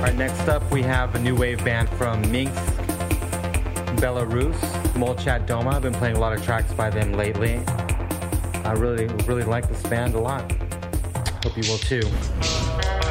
Alright, next up we have a new wave band from Minsk, Belarus, Molchat Doma. I've been playing a lot of tracks by them lately. I really like this band a lot. Hope you will too.